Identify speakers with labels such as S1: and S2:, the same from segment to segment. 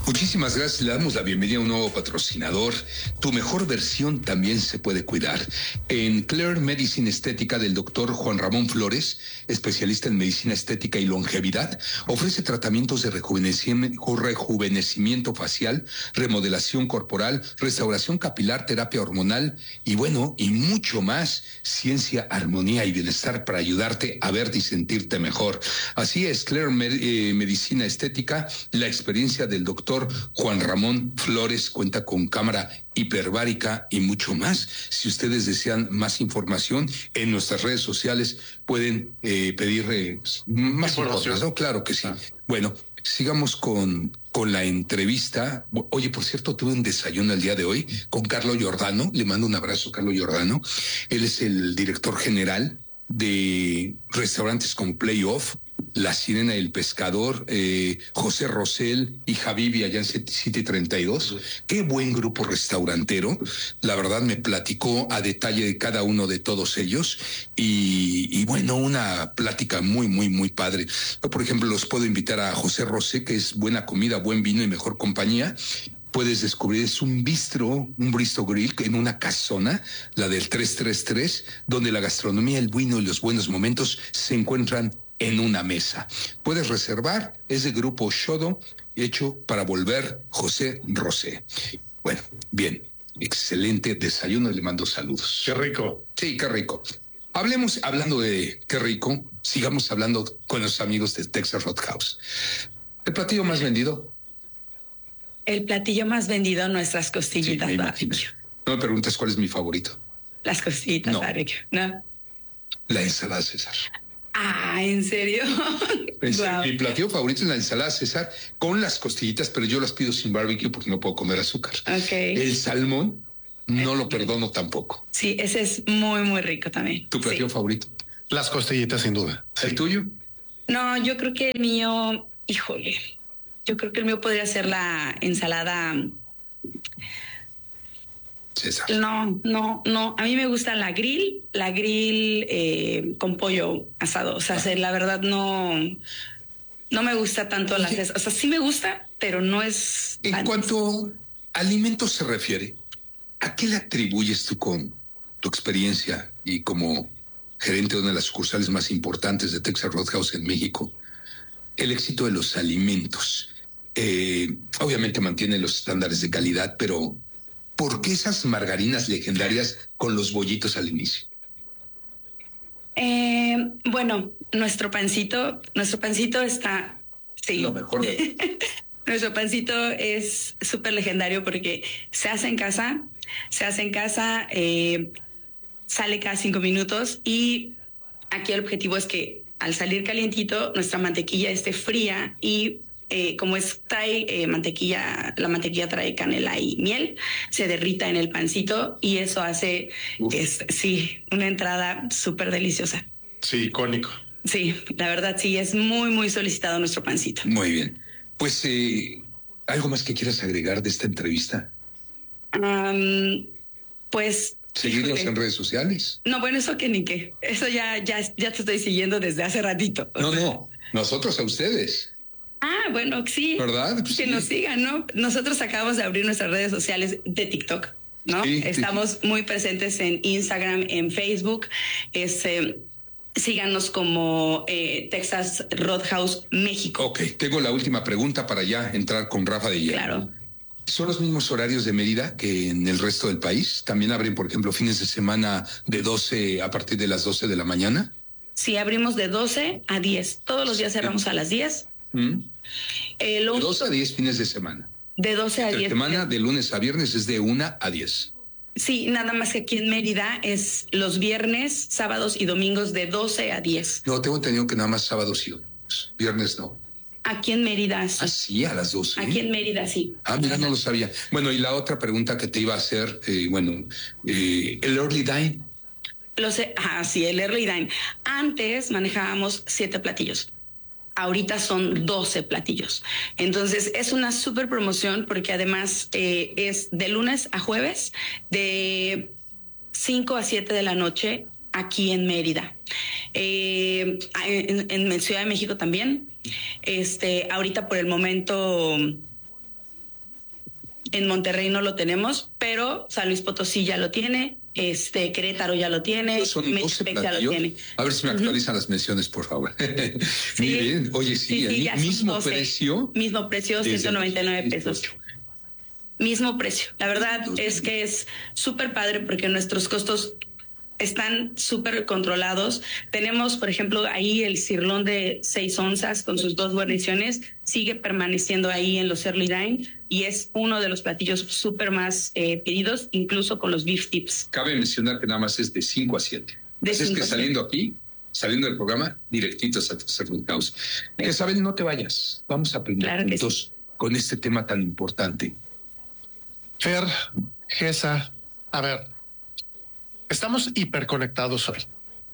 S1: Muchísimas gracias. Le damos la bienvenida a un nuevo patrocinador. Tu mejor versión también se puede cuidar. En Claire Medicine Estética del doctor Juan Ramón Flores, especialista en medicina estética y longevidad, ofrece tratamientos de rejuvenecimiento facial, remodelación corporal, restauración capilar, terapia hormonal y mucho más. Ciencia, armonía y bienestar para ayudarte a verte y sentirte mejor. Así es, Claire Medicina Estética, la experiencia del doctor Juan Ramón Flores cuenta con cámara hiperbárica y mucho más. Si ustedes desean más información, en nuestras redes sociales pueden pedir más información, ¿no? Claro que sí. Bueno, sigamos con la entrevista. Oye, por cierto, tuve un desayuno el día de hoy con Carlos Giordano. Le mando un abrazo, Carlos Giordano. Él es el director general de restaurantes como Playoff, La Sirena y el Pescador, José Rosell y Habibi allá en City 32. Qué buen grupo restaurantero. La verdad me platicó a detalle de cada uno de todos ellos y una plática muy padre. Yo, por ejemplo, los puedo invitar a José Rosell, que es buena comida, buen vino y mejor compañía. Puedes descubrir, es un Bristol Grill en una casona, la del 333, donde la gastronomía, el vino y los buenos momentos se encuentran en una mesa. Puedes reservar, es de Grupo Shodo, hecho para volver José Rosell. Bueno, bien, excelente desayuno y le mando saludos.
S2: Qué rico.
S1: Sí, qué rico. Hablando de qué rico, sigamos hablando con los amigos de Texas Roadhouse. ¿El platillo más vendido?
S3: El platillo más vendido, nuestras costillitas barbecue.
S1: No me preguntes cuál es mi favorito.
S3: Las costillitas barbecue, ¿no?
S1: La ensalada César.
S3: Ah, ¿en serio?
S1: Wow. Mi platillo favorito es la ensalada César con las costillitas, pero yo las pido sin barbecue porque no puedo comer azúcar.
S3: Okay.
S1: El salmón no lo perdono tampoco.
S3: Sí, ese es muy rico también.
S1: ¿Tu platillo favorito?
S2: Las costillitas, sin duda.
S1: ¿El tuyo?
S3: No, yo creo que el mío, yo creo que el mío podría ser la ensalada.
S1: César.
S3: No. A mí me gusta la grill con pollo asado. O sea, la verdad no me gusta tanto la César. O sea, sí me gusta, pero no es.
S1: En cuanto a alimentos se refiere, ¿a qué le atribuyes tú con tu experiencia y como gerente de una de las sucursales más importantes de Texas Roadhouse en México, el éxito de los alimentos? Obviamente mantiene los estándares de calidad, pero ¿por qué esas margarinas legendarias con los bollitos al inicio?
S3: Nuestro pancito está, sí.
S1: Lo mejor.
S3: Nuestro pancito es súper legendario porque se hace en casa, sale cada 5 minutos y aquí el objetivo es que al salir calientito nuestra mantequilla esté fría y como trae mantequilla, la mantequilla trae canela y miel, se derrita en el pancito y eso hace, una entrada súper deliciosa.
S2: Sí, icónico.
S3: Sí, la verdad sí, es muy solicitado nuestro pancito.
S1: Muy bien. Pues, ¿algo más que quieras agregar de esta entrevista?
S3: Pues...
S1: ¿Seguirnos en redes sociales?
S3: No, bueno, eso que ni qué. Eso ya te estoy siguiendo desde hace ratito.
S1: No, nosotros a ustedes.
S3: Ah, bueno, sí.
S1: ¿Verdad? Pues
S3: que
S1: sí.
S3: nos sigan, ¿no? Nosotros acabamos de abrir nuestras redes sociales de TikTok, ¿no?
S1: Sí,
S3: Estamos muy presentes en Instagram, en Facebook. Síganos como Texas Roadhouse México.
S1: Ok, tengo la última pregunta para ya entrar con Rafa de lleno.
S3: Claro.
S1: ¿Son los mismos horarios de Mérida que en el resto del país? ¿También abren, por ejemplo, fines de semana a partir de las 12 de la mañana?
S3: Sí, abrimos de 12 a 10. Todos los días cerramos a las 10.
S1: De 12 a 10 fines de semana.
S3: De 12 a 10.
S1: La semana de lunes a viernes es de 1 a 10.
S3: Sí, nada más que aquí en Mérida es los viernes, sábados y domingos de 12 a 10.
S1: No, tengo entendido que nada más sábados y domingos. Viernes no.
S3: Aquí en Mérida, sí.
S1: Ah, sí, a las 12.
S3: Aquí en Mérida, sí.
S1: Ah, mira, no lo sabía. Bueno, y la otra pregunta que te iba a hacer, el Early Dine.
S3: Sí, el Early Dine. Antes manejábamos 7 platillos. Ahorita son 12 platillos. Entonces, es una súper promoción porque además es de lunes a jueves, de 5 a 7 de la noche, aquí en Mérida. En Ciudad de México también. Ahorita por el momento En Monterrey no lo tenemos, pero San Luis Potosí ya lo tiene, Querétaro ya lo tiene,
S1: Son 12
S3: Metepec ya lo
S1: platillos.
S3: tiene.
S1: A ver si me actualizan las menciones, por favor. Muy bien. Oye, sí,
S3: ya son
S1: mismo
S3: 12.
S1: precio.
S3: Mismo precio,
S1: desde
S3: 199 pesos.
S1: 18.
S3: Mismo precio. La verdad es que es súper padre porque nuestros costos están súper controlados. Tenemos, por ejemplo, ahí el cirlón de 6 onzas con sus 2 guarniciones, sigue permaneciendo ahí en los Early Dine y es uno de los platillos súper más pedidos, incluso con los beef tips.
S1: Cabe mencionar que nada más es de 5 a 7. Así es que saliendo del programa, directitos a Texas Roadhouse. Isabel, no te vayas. Vamos a aprender juntos con este tema tan importante.
S2: Fer, Gesa, a ver, estamos hiperconectados hoy.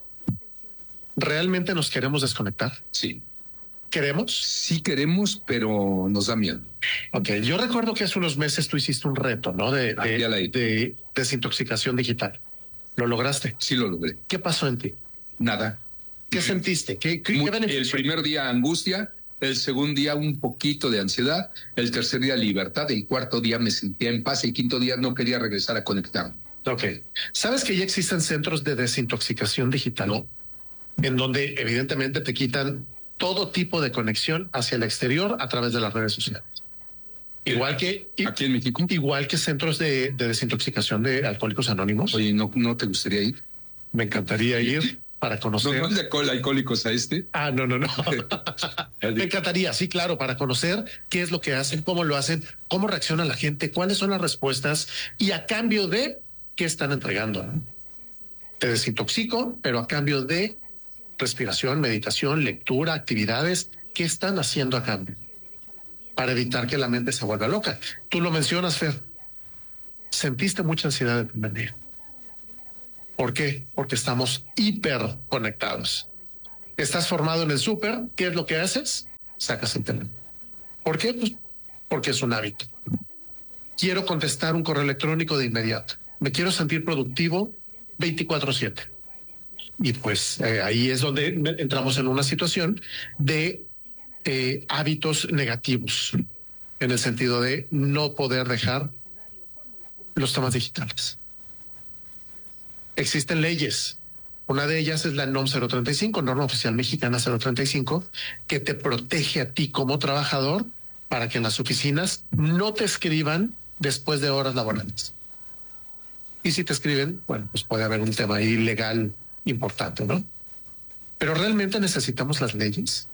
S2: ¿Realmente nos queremos desconectar?
S1: Sí.
S2: ¿Queremos?
S1: Sí queremos, pero nos da miedo.
S2: Ok, yo recuerdo que hace unos meses tú hiciste un reto, ¿no? De desintoxicación digital. ¿Lo lograste?
S1: Sí lo logré.
S2: ¿Qué pasó en ti?
S1: Nada.
S2: ¿Qué sentiste? ¿Qué
S1: El primer día angustia, el segundo día un poquito de ansiedad, el tercer día libertad, el cuarto día me sentía en paz, el quinto día no quería regresar a conectarme.
S2: Ok. ¿Sabes que ya existen centros de desintoxicación digital?
S1: No.
S2: En donde evidentemente te quitan todo tipo de conexión hacia el exterior a través de las redes sociales. Igual que
S1: aquí en México.
S2: Igual que centros de desintoxicación de Alcohólicos Anónimos.
S1: Oye, ¿no te gustaría ir?
S2: Me encantaría ir para conocer.
S1: ¿No de alcohólicos a este?
S2: Ah, no. Me encantaría, sí, claro, para conocer qué es lo que hacen, cómo lo hacen, cómo reacciona la gente, cuáles son las respuestas y a cambio de qué están entregando. ¿No? Te desintoxico, pero a cambio de respiración, meditación, lectura, actividades, ¿qué están haciendo a cambio? Para evitar que la mente se vuelva loca. Tú lo mencionas, Fer. Sentiste mucha ansiedad el primer día. ¿Por qué? Porque estamos hiper conectados. Estás formado en el súper, ¿qué es lo que haces? Sacas el teléfono. ¿Por qué? Pues porque es un hábito. Quiero contestar un correo electrónico de inmediato. Me quiero sentir productivo 24/7. Y pues ahí es donde entramos en una situación de hábitos negativos, en el sentido de no poder dejar los temas digitales. Existen leyes. Una de ellas es la NOM 035, Norma Oficial Mexicana 035, que te protege a ti como trabajador para que en las oficinas no te escriban después de horas laborales. Y si te escriben, bueno, pues puede haber un tema ahí legal importante, ¿no? Pero realmente necesitamos las leyes.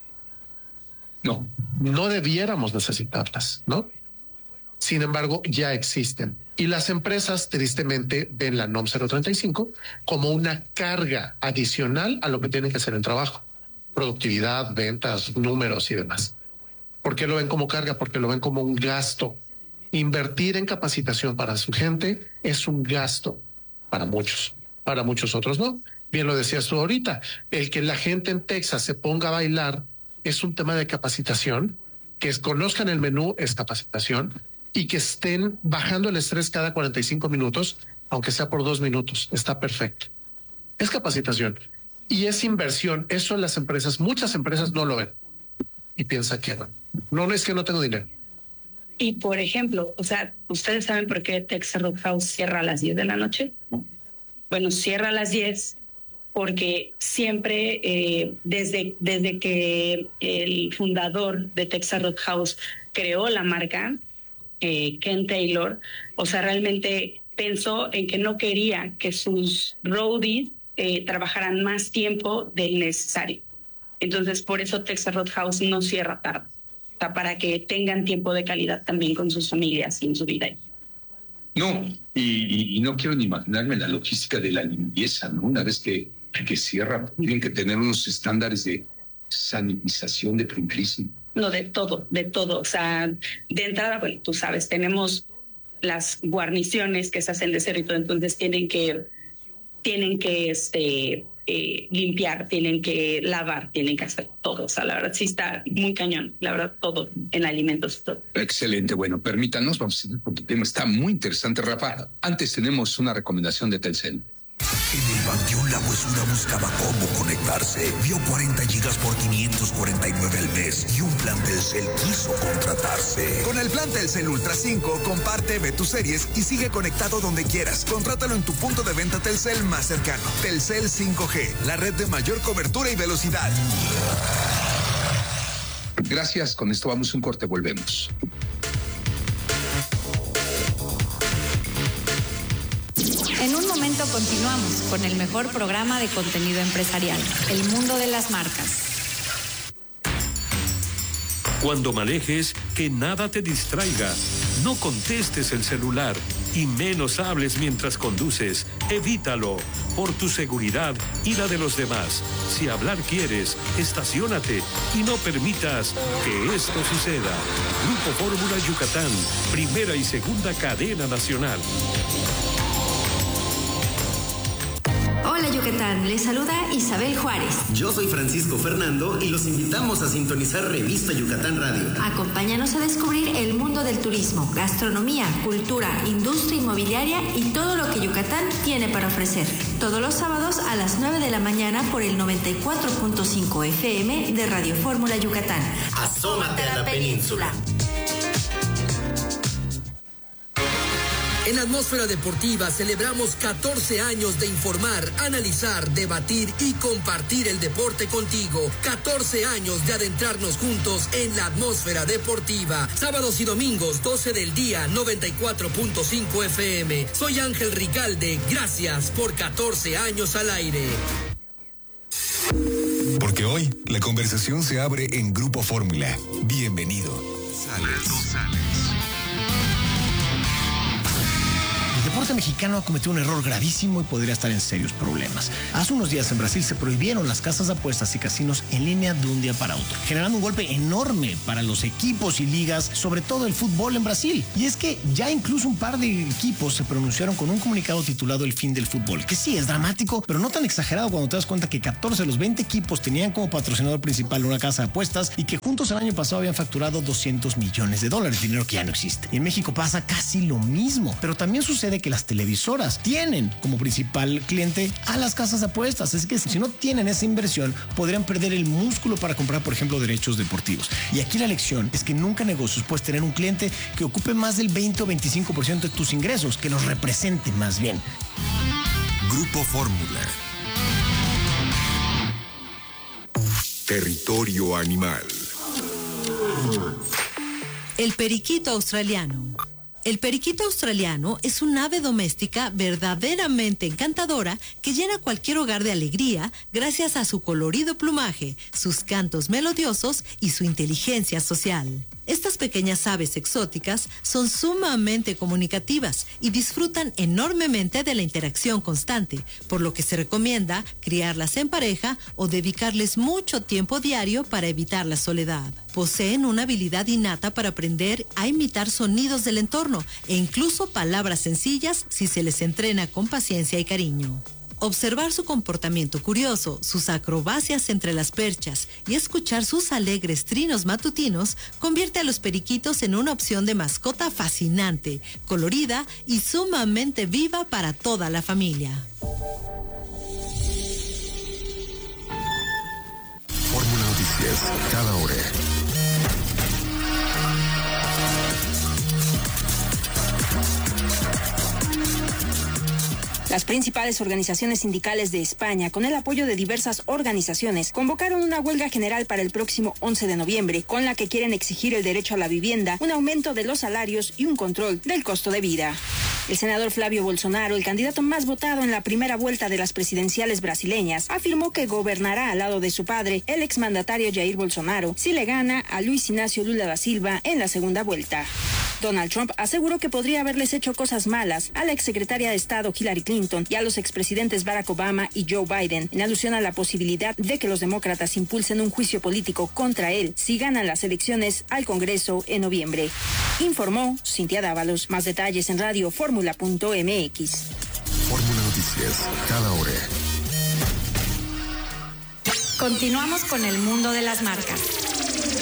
S2: No debiéramos necesitarlas, ¿no? Sin embargo, ya existen. Y las empresas, tristemente, ven la NOM 035 como una carga adicional a lo que tienen que hacer en trabajo. Productividad, ventas, números y demás. ¿Por qué lo ven como carga? Porque lo ven como un gasto. Invertir en capacitación para su gente es un gasto para muchos otros no. Bien lo decías tú ahorita, el que la gente en Texas se ponga a bailar es un tema de capacitación, que conozcan el menú es capacitación y que estén bajando el estrés cada 45 minutos, aunque sea por 2 minutos, está perfecto. Es capacitación y es inversión. Eso las empresas, muchas empresas no lo ven y piensan que no es que no tengo dinero.
S3: Y por ejemplo, o sea, ¿ustedes saben por qué Texas Roadhouse cierra a las 10 de la noche? Bueno, cierra a las 10 porque siempre desde que el fundador de Texas Roadhouse creó la marca, Ken Taylor, o sea, realmente pensó en que no quería que sus roadies trabajaran más tiempo del necesario. Entonces, por eso Texas Roadhouse no cierra tarde, o sea, para que tengan tiempo de calidad también con sus familias y en su vida.
S1: No, y no quiero ni imaginarme la logística de la limpieza, ¿no? Una vez que cierra, tienen que tener unos estándares de sanitización de primerísimo.
S3: No, de todo. O sea, de entrada, bueno, tú sabes, tenemos las guarniciones que se hacen de cerrito, entonces tienen que limpiar, tienen que lavar, tienen que hacer todo. O sea, la verdad sí está muy cañón, la verdad, todo en alimentos. Todo.
S1: Excelente. Bueno, permítanos, vamos a seguir porque el tema está muy interesante, Rafa. Antes tenemos una recomendación de Telcel.
S4: En el Panteón La Huesuda buscaba cómo conectarse. Vio 40 gigas por 549 al mes y un plan Telcel quiso contratarse.
S5: Con el plan Telcel Ultra 5, comparte, ve tus series y sigue conectado donde quieras. Contrátalo en tu punto de venta Telcel más cercano. Telcel 5G, la red de mayor cobertura y velocidad.
S1: Gracias, con esto vamos a un corte, volvemos.
S6: En un momento continuamos con el mejor programa de contenido empresarial, El Mundo de las Marcas.
S7: Cuando manejes, que nada te distraiga. No contestes el celular y menos hables mientras conduces. Evítalo, por tu seguridad y la de los demás. Si hablar quieres, estaciónate y no permitas que esto suceda. Grupo Fórmula Yucatán, primera y segunda cadena nacional.
S8: Hola Yucatán, les saluda Isabel Juárez.
S9: Yo soy Francisco Fernando y los invitamos a sintonizar Revista Yucatán Radio.
S8: Acompáñanos a descubrir el mundo del turismo, gastronomía, cultura, industria inmobiliaria y todo lo que Yucatán tiene para ofrecer. Todos los sábados a las 9 de la mañana por el 94.5 FM de Radio Fórmula Yucatán.
S9: Asómate a la península.
S10: En Atmósfera Deportiva celebramos 14 años de informar, analizar, debatir y compartir el deporte contigo. 14 años de adentrarnos juntos en la Atmósfera Deportiva. Sábados y domingos, 12 del día, 94.5 FM. Soy Ángel Ricalde. Gracias por 14 años al aire.
S11: Porque hoy la conversación se abre en Grupo Fórmula. Bienvenido.
S12: El deporte mexicano ha cometido un error gravísimo y podría estar en serios problemas. Hace unos días en Brasil se prohibieron las casas de apuestas y casinos en línea de un día para otro, generando un golpe enorme para los equipos y ligas, sobre todo el fútbol en Brasil. Y es que ya incluso un par de equipos se pronunciaron con un comunicado titulado El fin del fútbol, que sí es dramático, pero no tan exagerado cuando te das cuenta que 14 de los 20 equipos tenían como patrocinador principal una casa de apuestas y que juntos el año pasado habían facturado $200 millones, dinero que ya no existe. Y en México pasa casi lo mismo, pero también sucede que las televisoras tienen como principal cliente a las casas de apuestas. Es que si no tienen esa inversión, podrían perder el músculo para comprar, por ejemplo, derechos deportivos. Y aquí la lección es que nunca en negocios puedes tener un cliente que ocupe más del 20 o 25% de tus ingresos, que los represente más bien.
S11: Grupo Fórmula. Territorio animal.
S13: El periquito australiano. El periquito australiano es un ave doméstica verdaderamente encantadora que llena cualquier hogar de alegría gracias a su colorido plumaje, sus cantos melodiosos y su inteligencia social. Estas pequeñas aves exóticas son sumamente comunicativas y disfrutan enormemente de la interacción constante, por lo que se recomienda criarlas en pareja o dedicarles mucho tiempo diario para evitar la soledad. Poseen una habilidad innata para aprender a imitar sonidos del entorno e incluso palabras sencillas si se les entrena con paciencia y cariño. Observar su comportamiento curioso, sus acrobacias entre las perchas y escuchar sus alegres trinos matutinos convierte a los periquitos en una opción de mascota fascinante, colorida y sumamente viva para toda la familia.
S11: Fórmula Noticias, cada hora.
S14: Las principales organizaciones sindicales de España, con el apoyo de diversas organizaciones, convocaron una huelga general para el próximo 11 de noviembre, con la que quieren exigir el derecho a la vivienda, un aumento de los salarios y un control del costo de vida. El senador Flavio Bolsonaro, el candidato más votado en la primera vuelta de las presidenciales brasileñas, afirmó que gobernará al lado de su padre, el exmandatario Jair Bolsonaro, si le gana a Luis Ignacio Lula da Silva en la segunda vuelta. Donald Trump aseguró que podría haberles hecho cosas malas a la exsecretaria de Estado Hillary Clinton y a los expresidentes Barack Obama y Joe Biden, en alusión a la posibilidad de que los demócratas impulsen un juicio político contra él si ganan las elecciones al Congreso en noviembre. Informó Cintia Dávalos. Más detalles en radioformula.mx.
S11: Fórmula Noticias, cada hora.
S6: Continuamos con el mundo de las marcas.